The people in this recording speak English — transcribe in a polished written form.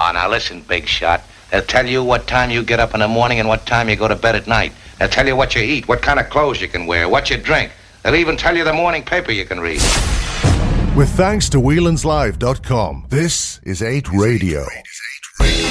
Oh, now listen, big shot. They'll tell you what time you get up in the morning and what time you go to bed at night. They'll tell you what you eat, what kind of clothes you can wear, what you drink. They'll even tell you the morning paper you can read. With thanks to Whelan'sLive.com, this is 8 Radio.